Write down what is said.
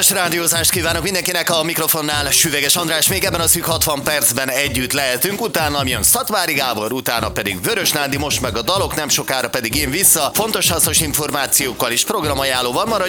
Kellemes rádiózást kívánok mindenkinek, a mikrofonnál Süveges András. Még ebben a szűk 60 percben együtt lehetünk, utána jön Szatmári Gábor, utána pedig Vörös Nándi, most meg a dalok, nem sokára pedig én vissza. Fontos hasznos információkkal és programajánlóval maradjon